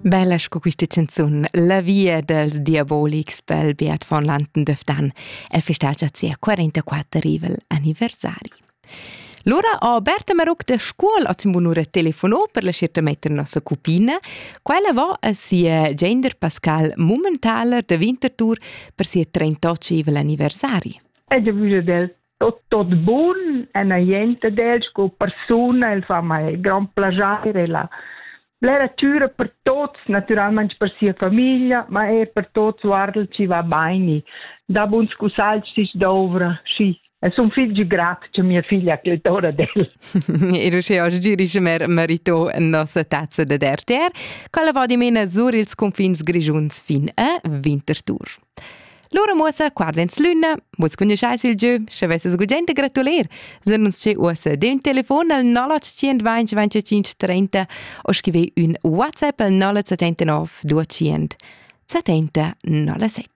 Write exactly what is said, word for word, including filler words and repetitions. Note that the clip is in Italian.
Bella sco questa canzone, La via dels diabolics pel Beat von Lanten Döfdan. El festeggia sia quarantaquattro rivel anniversari. L'ora ho Berta Maroc da scuola ha un'ora telefonò per la scelta mettere nostra cupina. Quella va a sia Gender Pascal Mummentaler da Winterthur per sia trentotto rivel anniversari. E già vuole del tot tot buon, e una gente del sco persona, il fa mai gran piacere la L'era türa per tots, naturalmente per sia famiglia, ma è per tots guarda ci va bene. Da buon scusalci si dovra, sì. E son figli grat che mia figlia che tora del. E rusce oggi girisce mer marito nostra tazza da derter, quella va di mena sur ils confins grigiuns fin a Winterthur. Lora muossa quardens luna, mus conoscais il giù, se vesses gugente gratuler. Se non c'è uossa d'un telefon al nove uno zero due cinque trenta o scrive un WhatsApp al nove sette nove due zero zero sette nove sette.